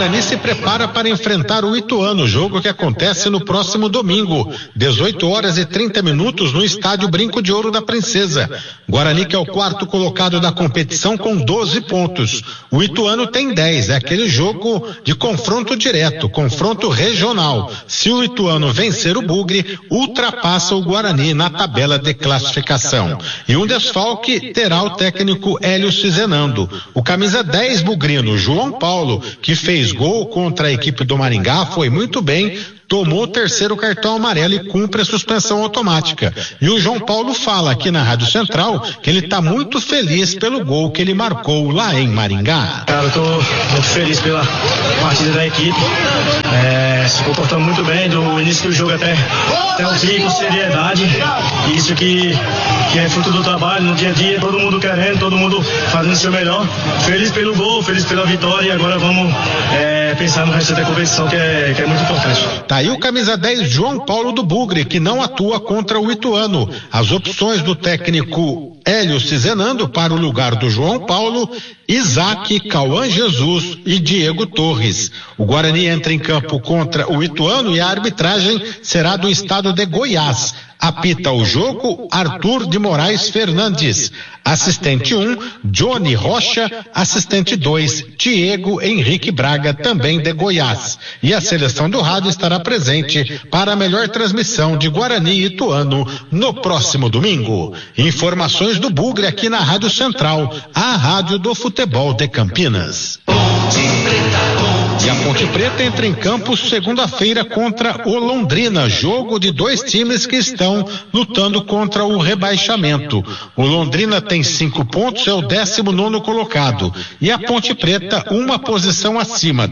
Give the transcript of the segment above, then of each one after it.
Guarani se prepara para enfrentar o Ituano, jogo que acontece no próximo domingo, 18h30 no estádio Brinco de Ouro da Princesa. Guarani, que é o quarto colocado da competição, com 12 pontos. O Ituano tem 10, é aquele jogo de confronto direto, confronto regional. Se o Ituano vencer o Bugre, ultrapassa o Guarani na tabela de classificação. E um desfalque terá o técnico Hélio Cizenando. O camisa 10 bugrino, João Paulo, que fez gol contra a equipe do Maringá, foi muito bem, tomou o terceiro cartão amarelo e cumpre a suspensão automática. E o João Paulo fala aqui na Rádio Central que ele está muito feliz pelo gol que ele marcou lá em Maringá. Cara, eu tô muito feliz pela partida da equipe, se comportando muito bem do início do jogo até o fim, com seriedade. Isso que é fruto do trabalho no dia a dia, todo mundo querendo, todo mundo fazendo o seu melhor. Feliz pelo gol, feliz pela vitória, e agora vamos pensar no resto da competição, que é muito importante. Tá aí o camisa 10 João Paulo do Bugre, que não atua contra o Ituano. As opções do técnico Hélio Cizenando para o lugar do João Paulo: Isaac, Cauã Jesus e Diego Torres. O Guarani entra em campo contra o Ituano e a arbitragem será do estado de Goiás. Apita o jogo Arthur de Moraes Fernandes. Assistente 1, Johnny Rocha. Assistente 2, Diego Henrique Braga, também de Goiás. E a seleção do rádio estará presente para a melhor transmissão de Guarani e Ituano no próximo domingo. Informações do Bugre aqui na Rádio Central, a rádio do futebol de Campinas. E a Ponte Preta entra em campo segunda-feira contra o Londrina, jogo de dois times que estão lutando contra o rebaixamento. O Londrina tem 5 pontos, é o 19º colocado, e a Ponte Preta uma posição acima,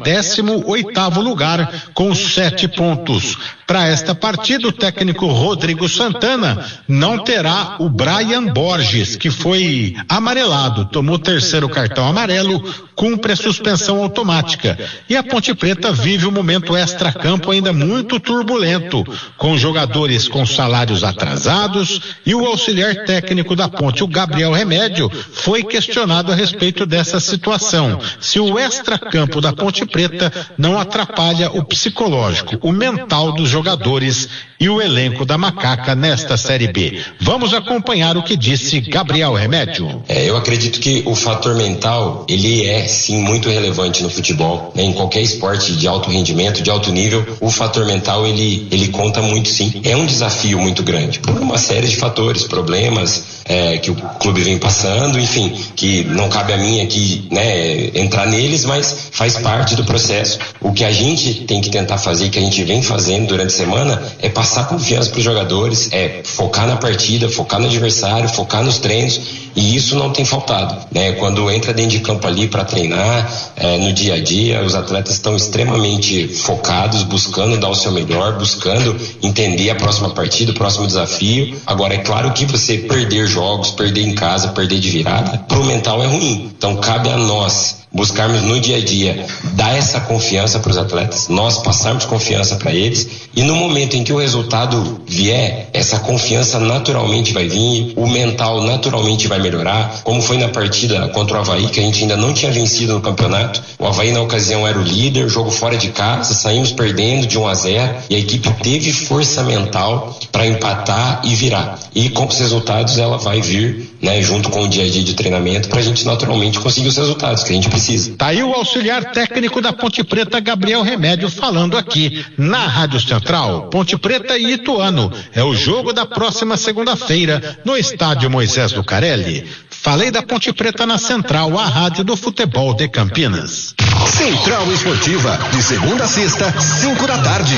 18º lugar, com 7 pontos. Para esta partida, o técnico Rodrigo Santana não terá o Brian Borges, que foi amarelado, tomou o terceiro cartão amarelo, cumpre a suspensão automática. E a Ponte Preta vive um momento extra-campo ainda muito turbulento, com jogadores com salários atrasados, e o auxiliar técnico da Ponte, o Gabriel Remédio, foi questionado a respeito dessa situação. Se o extra-campo da Ponte Preta não atrapalha o psicológico, o mental dos jogadores e o elenco da Macaca nesta Série B. Vamos acompanhar o que disse Gabriel Remédio. Eu acredito que o fator mental, ele é sim muito relevante no futebol, né? Em qualquer esporte de alto rendimento, de alto nível, o fator mental ele conta muito, sim. É um desafio muito grande por uma série de fatores, problemas que o clube vem passando, enfim, que não cabe a mim aqui, né, entrar neles, mas faz parte do processo. O que a gente tem que tentar fazer, que a gente vem fazendo durante a semana, é passar confiança para os jogadores, focar na partida, focar no adversário, focar nos treinos, e isso não tem faltado, né? Quando entra dentro de campo ali para treinar, no dia a dia, os atletas estão extremamente focados, buscando dar o seu melhor, buscando entender a próxima partida, o próximo desafio. Agora, é claro que você perder jogos, perder em casa, perder de virada, pro mental é ruim. Então, cabe a nós buscarmos no dia a dia dar essa confiança para os atletas, nós passarmos confiança para eles, e no momento em que o resultado vier, essa confiança naturalmente vai vir, o mental naturalmente vai melhorar, como foi na partida contra o Avaí, que a gente ainda não tinha vencido no campeonato. O Avaí na ocasião era o líder, jogo fora de casa, saímos perdendo de 1-0 e a equipe teve força mental para empatar e virar, e com os resultados ela vai vir, né, junto com o dia a dia de treinamento, para a gente naturalmente conseguir os resultados que a gente precisa. Tá aí o auxiliar técnico da Ponte Preta, Gabriel Remédio, falando aqui na Rádio Central. Ponte Preta e Ituano é o jogo da próxima segunda-feira no estádio Moisés Lucarelli. Falei da Ponte Preta na Central, a rádio do futebol de Campinas. Central Esportiva, de segunda a sexta, 5 da tarde.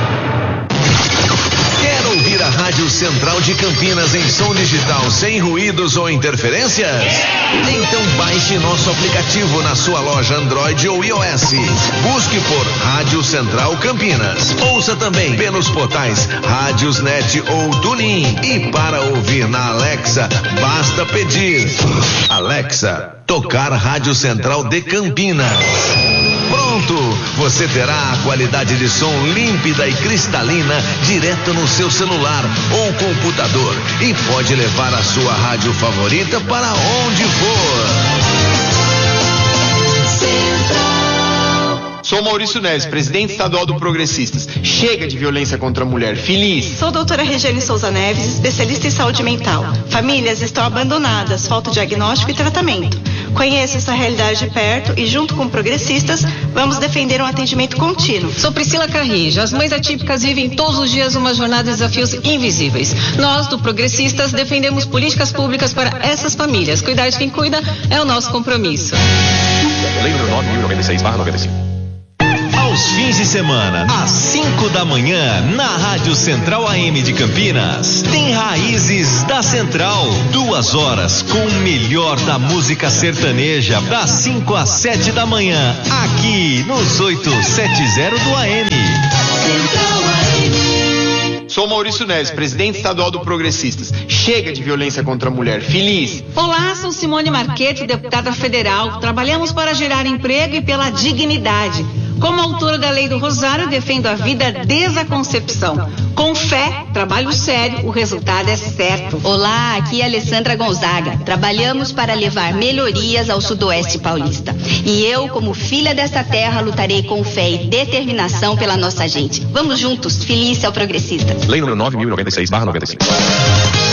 Quer ouvir a Rádio Central de Campinas em som digital sem ruídos ou interferências? Então baixe nosso aplicativo na sua loja Android ou iOS. Busque por Rádio Central Campinas. Ouça também pelos portais Rádiosnet ou TuneIn. E para ouvir na Alexa, basta pedir: Alexa, tocar Rádio Central de Campinas. Pronto, você terá a qualidade de som límpida e cristalina direto no seu celular ou computador e pode levar a sua rádio favorita para onde for. Sou Maurício Neves, presidente estadual do Progressistas. Chega de violência contra a mulher. Feliz. Sou doutora Regiane Souza Neves, especialista em saúde mental. Famílias estão abandonadas, falta diagnóstico e tratamento. Conheço essa realidade de perto e, junto com progressistas, vamos defender um atendimento contínuo. Sou Priscila Carrijo. As mães atípicas vivem todos os dias uma jornada de desafios invisíveis. Nós, do Progressistas, defendemos políticas públicas para essas famílias. Cuidar de quem cuida é o nosso compromisso. Lei número 9.096/95. Aos fins de semana, às 5 da manhã, na Rádio Central AM de Campinas, tem Raízes da Central. 2 horas com o melhor da música sertaneja, das 5 às 7 da manhã, aqui nos 870 do AM. Central AM. Sou Maurício Neves, presidente estadual do Progressistas. Chega de violência contra a mulher. Feliz. Olá, sou Simone Marchetti, deputada federal. Trabalhamos para gerar emprego e pela dignidade. Como autora da Lei do Rosário, defendo a vida desde a concepção. Com fé, trabalho sério, o resultado é certo. Olá, aqui é Alessandra Gonzaga. Trabalhamos para levar melhorias ao Sudoeste Paulista. E eu, como filha dessa terra, lutarei com fé e determinação pela nossa gente. Vamos juntos, Felícia ao Progressista. Lei número 9.096/95.